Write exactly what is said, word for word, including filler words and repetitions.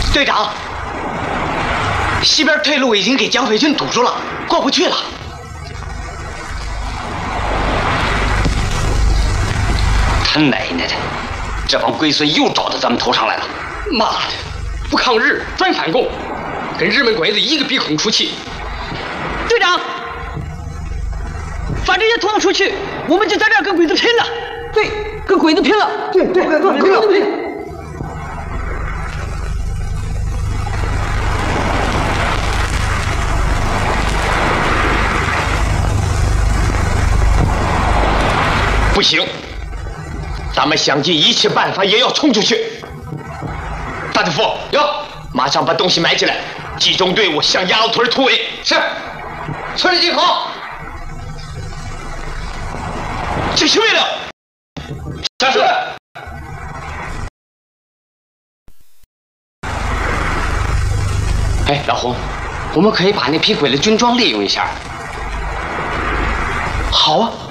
队长，西边退路已经给蒋匪军堵住了，过不去了。 他奶奶的，这帮龟孙又找到咱们头上来了！ 妈的，不抗日专反共，跟日本鬼子一个鼻孔出气。 队长，把这些拖出去，我们就在这儿跟鬼子拼了。对，跟鬼子拼了。对对，跟鬼子拼了。 不行，咱们想尽一切办法也要冲出去。大队副，哟，马上把东西埋起来，集中队伍向鸭子屯突围。是，村里集合。执行命令。下是。 哎，老洪，我们可以把那批鬼的军装利用一下。 好啊。